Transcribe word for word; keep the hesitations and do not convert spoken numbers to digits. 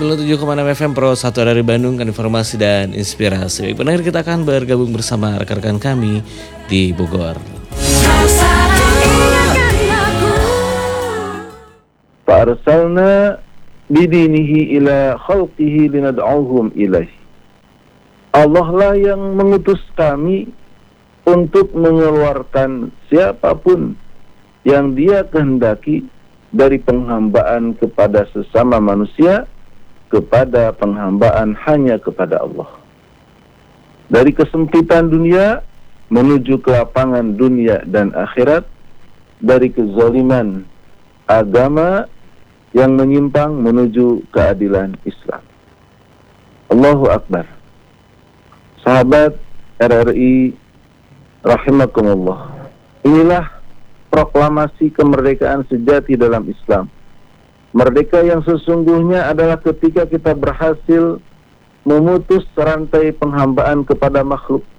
sembilan puluh tujuh koma enam F M Pro satu dari Bandung kan informasi dan inspirasi. Baik, pendengar, kita akan bergabung bersama rekan-rekan kami di Bogor. Fa'arsalna bidinihi ila khalqihi linad'uhum ilaih. Allah lah yang mengutus kami untuk mengeluarkan siapapun yang dia kehendaki dari penghambaan kepada sesama manusia kepada penghambaan hanya kepada Allah. Dari kesempitan dunia menuju ke lapangan dunia dan akhirat, dari kezaliman agama yang menyimpang menuju keadilan Islam. Allahu Akbar. Sahabat R R I rahimakumullah. Inilah proklamasi kemerdekaan sejati dalam Islam. Merdeka yang sesungguhnya adalah ketika kita berhasil memutus rantai penghambaan kepada makhluk